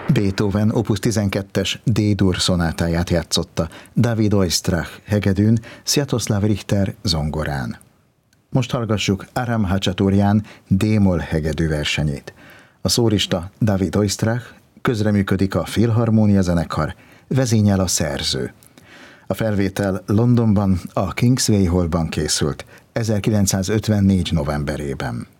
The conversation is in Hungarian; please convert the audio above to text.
Beethoven opus 12-es D-dur szonátáját játszotta David Oistrakh hegedűn, Sviatoslav Richter zongorán. Most hallgassuk Aram Hachaturjan D-moll hegedű versenyét. A szólista David Oistrakh, közreműködik a Filharmónia zenekar, vezényel a szerző. A felvétel Londonban, a Kingsway Hallban készült 1954. novemberében.